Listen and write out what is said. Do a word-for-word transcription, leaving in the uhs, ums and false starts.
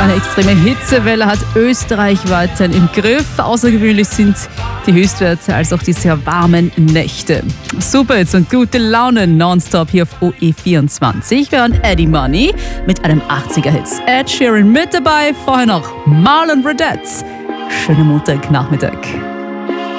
Eine extreme Hitzewelle hat Österreich weiterhin im Griff. Außergewöhnlich sind die Höchstwerte als auch die sehr warmen Nächte. Super Hits und gute Laune nonstop hier auf O E vierundzwanzig. Wir hören Eddie Money mit einem achtziger-Hits. Ed Sheeran mit dabei, vorher noch Marlon Bradett. Schönen Montagnachmittag.